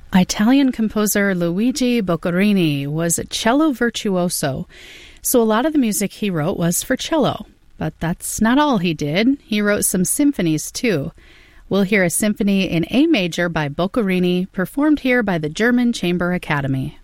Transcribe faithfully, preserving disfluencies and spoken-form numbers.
Italian composer Luigi Boccherini was a cello virtuoso, so a lot of the music he wrote was for cello. But that's not all he did. He wrote some symphonies, too. We'll hear a symphony in A major by Boccherini, performed here by the German Chamber Academy.